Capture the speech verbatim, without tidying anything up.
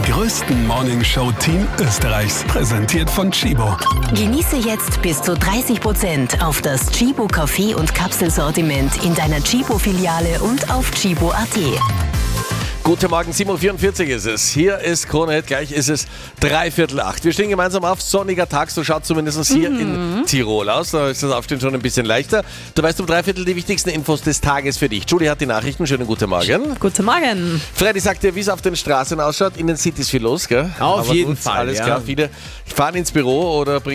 größten Morningshow-Team Österreichs. Präsentiert von Chibo. Genieße jetzt bis zu dreißig Prozent auf das Chibo Kaffee- und Kapselsortiment in deiner Chibo-Filiale und auf chibo punkt at. Guten Morgen, sieben Uhr vierundvierzig ist es. Hier ist Krone, gleich ist es dreiviertel acht. Wir stehen gemeinsam auf, sonniger Tag, so schaut zumindest hier mhm. in Tirol aus. Da ist das Aufstehen schon ein bisschen leichter. Du weißt um dreiviertel die wichtigsten Infos des Tages für dich. Julie hat die Nachrichten, schönen guten Morgen. Guten Morgen. Freddy sagt dir, wie es auf den Straßen ausschaut. In den Cities viel los, gell? Auf Aber jeden gut, Fall, alles ja. klar, viele fahren ins Büro oder bringen